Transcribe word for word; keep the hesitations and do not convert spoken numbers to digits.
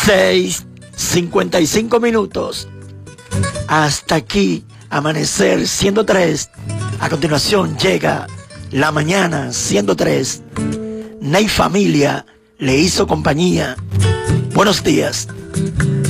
seis, cincuenta y cinco minutos. Hasta aquí, Amanecer ciento tres. A continuación llega La Mañana ciento tres. Ney Familia le hizo compañía. Buenos días.